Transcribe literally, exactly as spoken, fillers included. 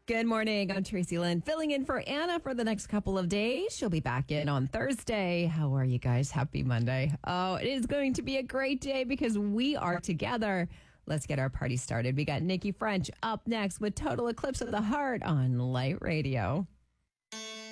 Good morning. I'm Tracy Lynn, filling in for Anna for the next couple of days. She'll be back in on Thursday. How are you guys? Happy Monday. Oh, it is going to be a great day because we are together. Let's get our party started. We got Nikki French up next with Total Eclipse of the Heart on Light Radio.